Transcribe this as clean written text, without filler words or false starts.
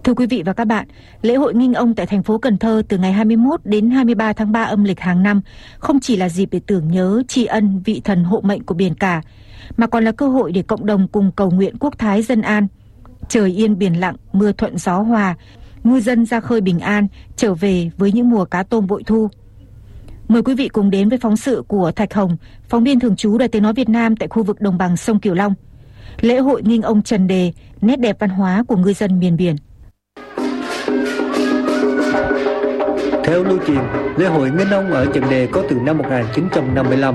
Thưa quý vị và các bạn, lễ hội Nghinh Ông tại thành phố Cần Thơ từ ngày 21 đến 23 tháng 3 âm lịch hàng năm không chỉ là dịp để tưởng nhớ tri ân vị thần hộ mệnh của biển cả, mà còn là cơ hội để cộng đồng cùng cầu nguyện quốc thái dân an. Trời yên biển lặng, mưa thuận gió hòa, ngư dân ra khơi bình an, trở về với những mùa cá tôm bội thu. Mời quý vị cùng đến với phóng sự của Thạch Hồng, phóng viên thường trú Đài Tiếng nói Việt Nam tại khu vực đồng bằng sông Cửu Long. Lễ hội Nghinh Ông Trần Đề, nét đẹp văn hóa của ngư dân miền biển. Theo lưu truyền, lễ hội Nghinh Ông ở Trần Đề có từ năm 1955.